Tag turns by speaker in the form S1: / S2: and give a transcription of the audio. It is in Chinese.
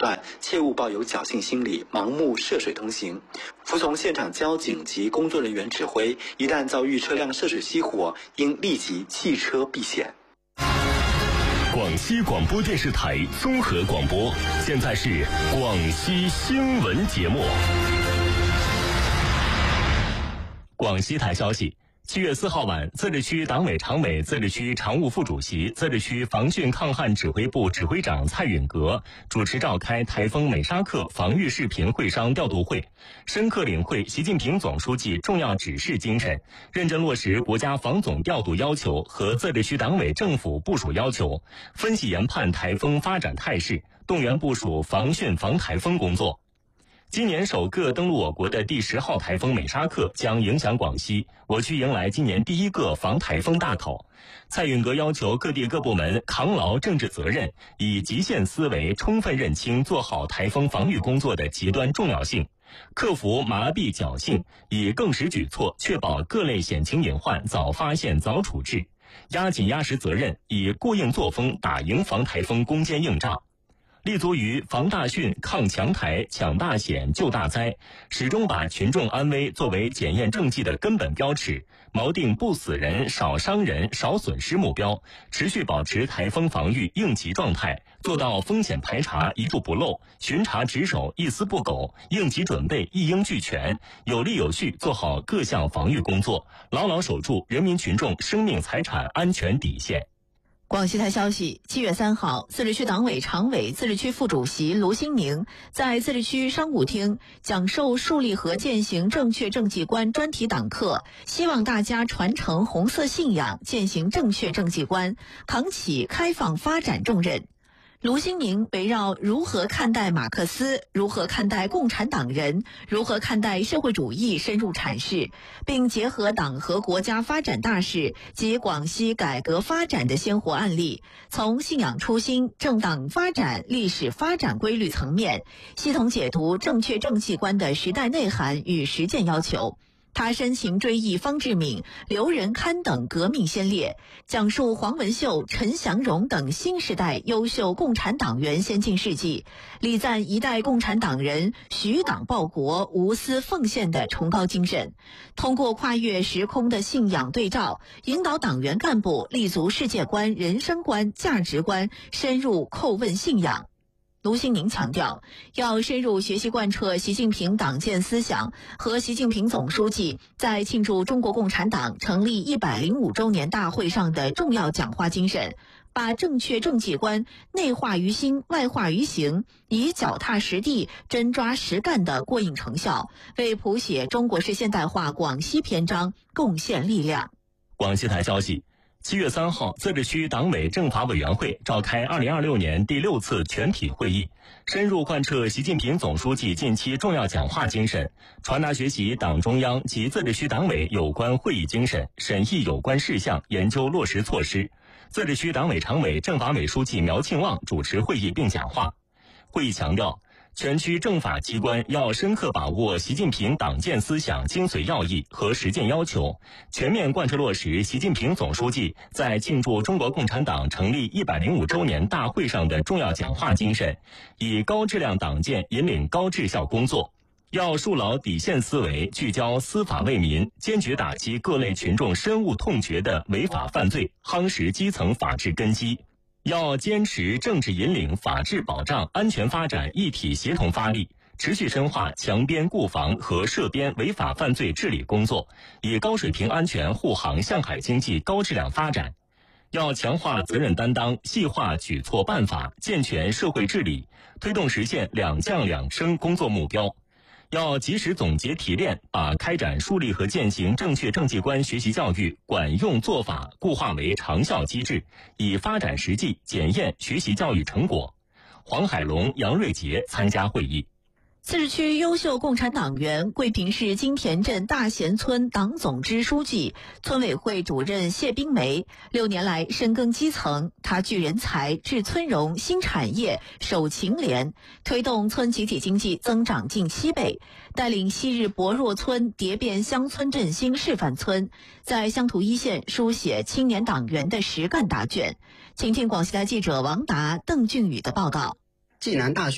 S1: 段，切勿抱有侥幸心理，盲目涉水通行，服从现场交警及工作人员指挥，一旦遭遇车辆涉水熄火，应立即弃车避险。
S2: 广西广播电视台综合广播，现在是广西新闻节目。广西台消息，7月4号晚，自治区党委常委、自治区常务副主席、自治区防汛抗旱指挥部指挥长蔡允革主持召开台风美沙克防御视频会商调度会，深刻领会习近平总书记重要指示精神，认真落实国家防总调度要求和自治区党委政府部署要求，分析研判台风发展态势，动员部署防汛防台风工作。今年首个登陆我国的第10号台风美沙克将影响广西，我区迎来今年第一个防台风大考。蔡允革要求各地各部门扛牢政治责任，以极限思维充分认清做好台风防御工作的极端重要性，克服麻痹侥幸，以更实举措确保各类险情隐患早发现早处置，压紧压实责任，以过硬作风打赢防台风攻坚硬仗。立足于防大汛、抗强台、抢大险、救大灾，始终把群众安危作为检验政绩的根本标尺，锚定不死人、少伤人、少损失目标，持续保持台风防御应急状态，做到风险排查一处不漏，巡查值守一丝不苟，应急准备一应俱全，有力有序做好各项防御工作，牢牢守住人民群众生命财产安全底线。
S3: 广西台消息，7月3号，自治区党委常委、自治区副主席卢新宁在自治区商务厅讲授树立和践行正确政绩观专题党课，希望大家传承红色信仰，践行正确政绩观，扛起开放发展重任。卢新宁围绕如何看待马克思、如何看待共产党人、如何看待社会主义深入阐释，并结合党和国家发展大势及广西改革发展的鲜活案例，从信仰初心、政党发展、历史发展规律层面，系统解读正确政绩观的时代内涵与实践要求。他深情追忆方志敏、刘仁堪等革命先烈，讲述黄文秀、陈祥荣等新时代优秀共产党员先进事迹，礼赞一代共产党人许党报国、无私奉献的崇高精神。通过跨越时空的信仰对照，引导党员干部立足世界观、人生观、价值观，深入叩问信仰。卢新宁强调，要深入学习贯彻习近平党建思想和习近平总书记在庆祝中国共产党成立105周年大会上的重要讲话精神，把正确政绩观内化于心、外化于行，以脚踏实地、真抓实干的过硬成效，为谱写中国式现代化广西篇章贡献力量。
S2: 广西台消息，7月3号，自治区党委政法委员会召开2026年第6次全体会议，深入贯彻习近平总书记近期重要讲话精神，传达学习党中央及自治区党委有关会议精神，审议有关事项，研究落实措施。自治区党委常委、政法委书记苗庆旺主持会议并讲话。会议强调，全区政法机关要深刻把握习近平党建思想精髓要义和实践要求，全面贯彻落实习近平总书记在庆祝中国共产党成立105周年大会上的重要讲话精神，以高质量党建引领高质效工作。要树牢底线思维，聚焦司法为民，坚决打击各类群众深恶痛绝的违法犯罪，夯实基层法治根基。要坚持政治引领、法治保障、安全发展一体协同发力，持续深化强边固防和涉边违法犯罪治理工作，以高水平安全护航向海经济高质量发展。要强化责任担当，细化举措办法，健全社会治理，推动实现2降2升工作目标。要及时总结提炼，把开展树立和践行正确政绩观学习教育管用做法固化为长效机制，以发展实际检验学习教育成果。黄海龙、杨瑞杰参加会议。
S3: 自治区优秀共产党员、桂平市金田镇大贤村党总支书记、村委会主任谢冰梅6年来深耕基层，他聚人才、治村容、新产业、守情联，推动村集体经济增长近7倍，带领昔日薄弱村蝶变乡村振兴示范村，在乡土一线书写青年党员的实干答卷。请听广西台记者王达、邓俊宇的报道。
S4: 暨南大学